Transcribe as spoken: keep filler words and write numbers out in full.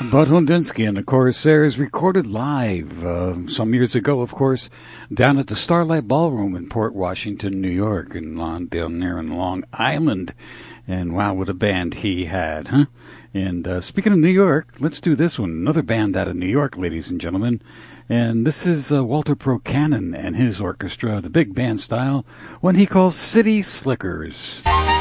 Bud Hundinsky and the Corsairs recorded live uh, some years ago, of course, down at the Starlight Ballroom in Port Washington, New York, and down there in Long Island. And wow, what a band he had, huh? And uh, speaking of New York, let's do this one. Another band out of New York, ladies and gentlemen. And this is uh, Walter Procanon and his orchestra, the big band style, one he calls City Slickers.